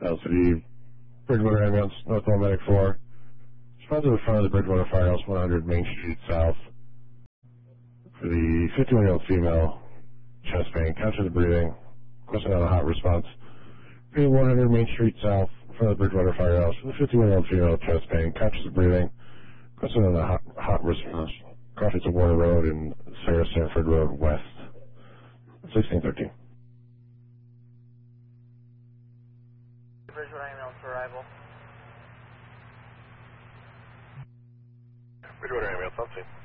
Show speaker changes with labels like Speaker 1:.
Speaker 1: LCD, Bridgewater Ambulance, Northwell Medic 4. Respond to the front of the Bridgewater Firehouse, 100 Main Street South. For the 51-year-old female, chest pain, capture the breathing, question on a hot response. For the 100 Main Street South, in front of the Bridgewater Firehouse. For the 51-year-old female, chest pain, capture the breathing, question on a hot response. Coffee to Warner Road and Sarah Sanford Road West. 1613.
Speaker 2: Bridgewater Ambulance for arrival.
Speaker 3: Bridgewater Ambulance, on scene.